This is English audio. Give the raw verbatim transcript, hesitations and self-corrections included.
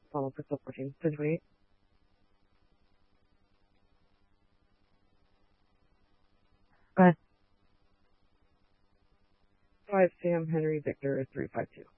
Follow pistol fourteen. ten twenty-eight. Go ahead. five Sam Henry Victor is three five two.